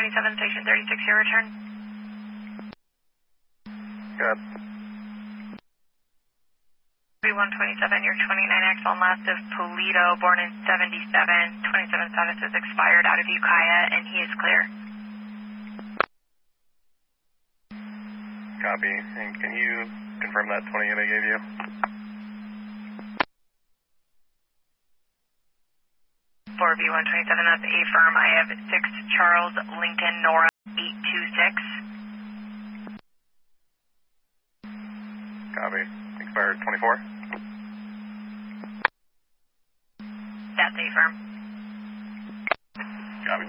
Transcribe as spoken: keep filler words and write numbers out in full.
twenty-seven, station thirty-six, your return. Good. B one twenty-seven, your twenty-nine axle last of Pulido, born in seventy-seven, twenty-seven status is expired out of Ukiah, and he is clear. Copy. And can you confirm that twenty unit I gave you? For B one twenty-seven, that's A firm. I have six Charles Lincoln Nora eight two six. Copy. Expired twenty-four? That's A firm.